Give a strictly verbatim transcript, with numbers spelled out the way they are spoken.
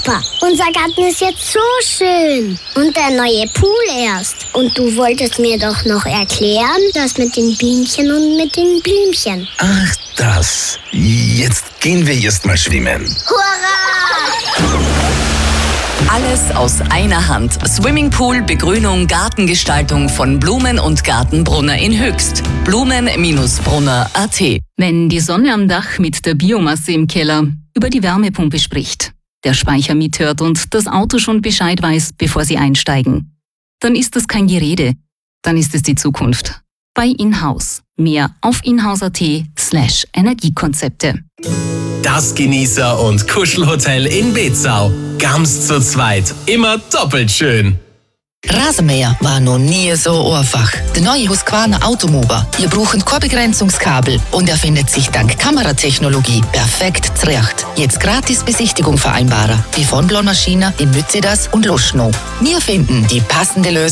Papa, unser Garten ist jetzt so schön. Und der neue Pool erst. Und du wolltest mir doch noch erklären, das mit den Bienchen und mit den Blümchen. Ach, das. Jetzt gehen wir erst mal schwimmen. Hurra! Alles aus einer Hand. Swimmingpool, Begrünung, Gartengestaltung von Blumen und Gartenbrunner in Höchst. Blumen Brunner punkt at. Wenn die Sonne am Dach mit der Biomasse im Keller über die Wärmepumpe spricht, der Speicher mithört und das Auto schon Bescheid weiß, bevor Sie einsteigen, dann ist das kein Gerede, dann ist es die Zukunft. Bei Inhouse. Mehr auf inhouse.at slash Energiekonzepte. Das Genießer- und Kuschelhotel in Bezau. Ganz zu zweit. Immer doppelt schön. Rasenmäher war noch nie so einfach. Der neue Husqvarna Automower. Ihr braucht kein Begrenzungskabel und er findet sich dank Kameratechnologie perfekt zurecht. Jetzt gratis Besichtigung vereinbaren. Die von Blonmaschine in Mützedas und Luschnow. Wir finden die passende Lösung